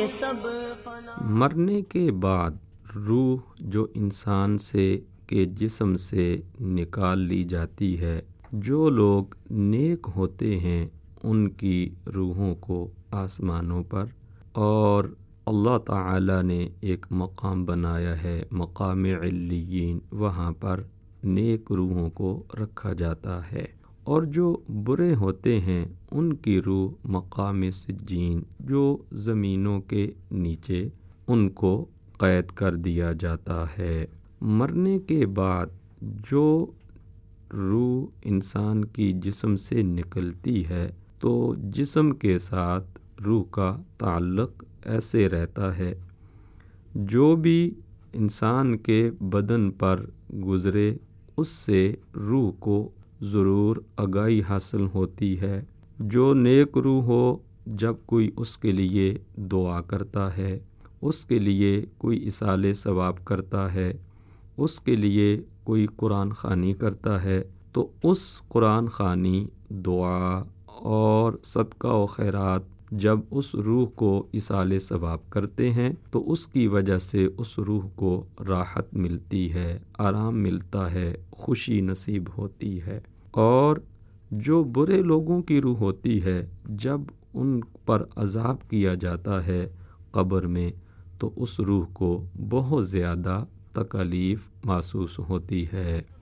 سب فنا۔ مرنے کے بعد روح جو انسان کے جسم سے نکال لی جاتی ہے، جو لوگ نیک ہوتے ہیں ان کی روحوں کو آسمانوں پر، اور اللہ تعالی نے ایک مقام بنایا ہے مقام علیین، وہاں پر نیک روحوں کو رکھا جاتا ہے، اور جو برے ہوتے ہیں ان کی روح مقام سجین، جو زمینوں کے نیچے ان کو قید کر دیا جاتا ہے۔ مرنے کے بعد جو روح انسان کی جسم سے نکلتی ہے تو جسم کے ساتھ روح کا تعلق ایسے رہتا ہے، جو بھی انسان کے بدن پر گزرے اس سے روح کو ضرور آگاہی حاصل ہوتی ہے۔ جو نیک روح ہو، جب کوئی اس کے لیے دعا کرتا ہے، اس کے لیے کوئی ایصال ثواب کرتا ہے، اس کے لیے کوئی قرآن خوانی کرتا ہے، تو اس قرآن خوانی، دعا اور صدقہ و خیرات جب اس روح کو ایصال ثواب کرتے ہیں تو اس کی وجہ سے اس روح کو راحت ملتی ہے، آرام ملتا ہے، خوشی نصیب ہوتی ہے۔ اور جو برے لوگوں کی روح ہوتی ہے، جب ان پر عذاب کیا جاتا ہے قبر میں، تو اس روح کو بہت زیادہ تکلیف محسوس ہوتی ہے۔